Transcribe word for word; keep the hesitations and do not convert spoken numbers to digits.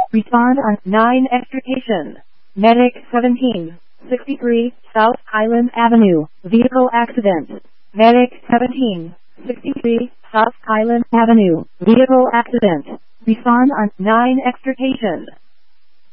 Respond on nine extrication. Medic seventeen sixty-three, South Highland Avenue, vehicle accident. Medic seventeen sixty-three, South Highland Avenue, vehicle accident. Respond on nine extrication.